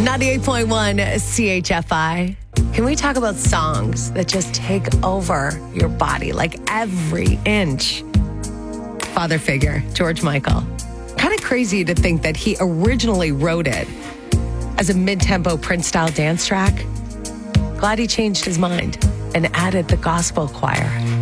98.1 CHFI. Can we talk about songs that just take over your body, like every inch? Father figure, George Michael. Kind of crazy to think that he originally wrote it as a mid-tempo Prince-style dance track. Glad he changed his mind and added the gospel choir.